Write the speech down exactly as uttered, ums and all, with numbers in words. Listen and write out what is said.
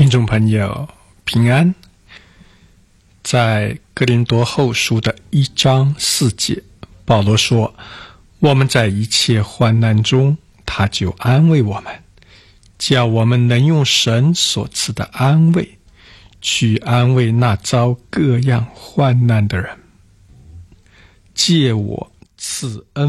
听众朋友平安。在哥林多后书的一章四节，保罗说，我们在一切患难中，他就安慰我们，叫我们能用神所赐的安慰去安慰那遭各样患难的人。借我赐恩